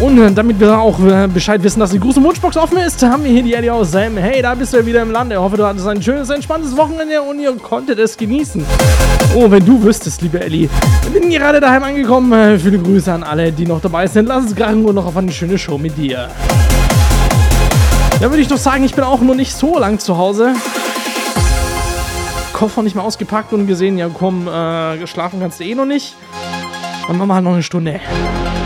Und damit wir auch Bescheid wissen, dass die große Wunschbox offen ist, haben wir hier die Ellie aus Sam. Hey, da bist du ja wieder im Lande. Ich hoffe, du hattest ein schönes, entspanntes Wochenende und ihr konntet es genießen. Oh, wenn du wüsstest, liebe Ellie. Ich bin gerade daheim angekommen. Viele Grüße an alle, die noch dabei sind. Lass es krachen und noch auf eine schöne Show mit dir. Da würde ich doch sagen, ich bin auch nur nicht so lang zu Hause. Koffer nicht mehr ausgepackt und gesehen, ja komm, schlafen kannst du eh noch nicht. Dann machen wir halt noch eine Stunde.